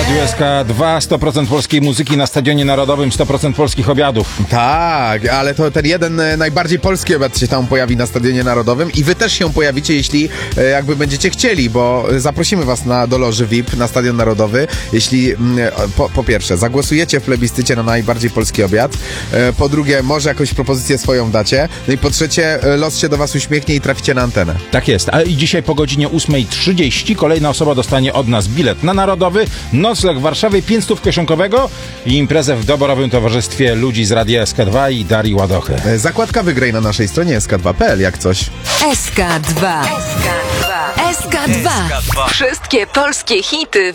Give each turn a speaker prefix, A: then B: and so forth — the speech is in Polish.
A: Radiu SK2, 100% polskiej muzyki na Stadionie Narodowym, 100% polskich obiadów.
B: Tak, ale to ten jeden najbardziej polski obiad się tam pojawi na Stadionie Narodowym i wy też się pojawicie, jeśli jakby będziecie chcieli, bo zaprosimy was do loży VIP na Stadion Narodowy, jeśli po pierwsze zagłosujecie w plebiscycie na najbardziej polski obiad, po drugie może jakąś propozycję swoją dacie, no i po trzecie los się do was uśmiechnie i traficie na antenę.
A: Tak jest, a i dzisiaj po godzinie 8:30 kolejna osoba dostanie od nas bilet na Narodowy, nocleg w Warszawie, 500 kieszonkowego i imprezę w doborowym towarzystwie ludzi z Radia SK2 i Darii Ładochy.
B: Zakładka wygraj na naszej stronie sk2.pl jak coś.
C: SK2. SK2. Wszystkie polskie hity